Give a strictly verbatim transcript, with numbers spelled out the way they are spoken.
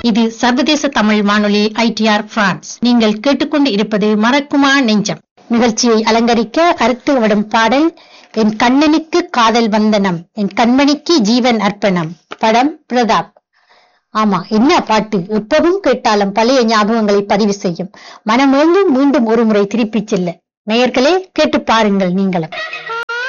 இது சர்வதேச தமிழ் வானொலி ஐ டி ஆர் பிரான்ஸ். நீங்கள் கேட்டுக்கொண்டு இருப்பது மறக்குமா நெஞ்சம் நிகழ்ச்சியை அலங்கரிக்க அறுத்து விடும் பாடல் என் கண்ணனுக்கு காதல் வந்தனம், என் கண்மணிக்கு ஜீவன் அர்ப்பணம். படம் பிரதாப். ஆமா, என்ன பாட்டு! எப்பவும் கேட்டாலும் பழைய ஞாபகங்களை பதிவு செய்யும். மனமேலும் மீண்டும் ஒரு முறை திருப்பிச் செல்ல நேயர்களே கேட்டு பாருங்கள் நீங்களும்.